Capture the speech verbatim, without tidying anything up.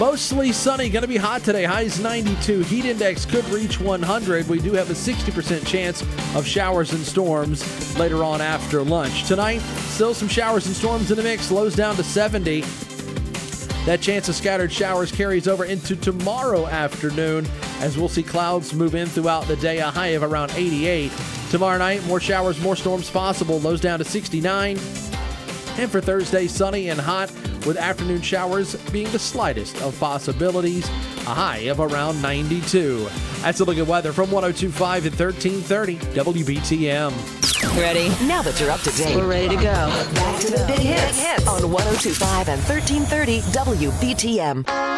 Mostly sunny, going to be hot today. Highs ninety-two. Heat index could reach one hundred. We do have a sixty percent chance of showers and storms later on after lunch. Tonight, still some showers and storms in the mix. Lows down to seventy. That chance of scattered showers carries over into tomorrow afternoon as we'll see clouds move in throughout the day, a high of around eighty-eight. Tomorrow night, more showers, more storms possible. Lows down to sixty-nine. And for Thursday, sunny and hot with afternoon showers being the slightest of possibilities, a high of around ninety-two. That's a look at weather from one oh two point five at thirteen thirty W B T M. Ready? Now that you're up to date, We're ready to go. back to the big hits on one oh two point five and thirteen thirty W B T M.